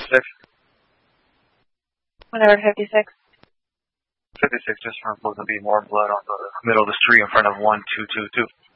56. Whenever 56. 56 just removed to be more blood on the middle of the street in front of 1222.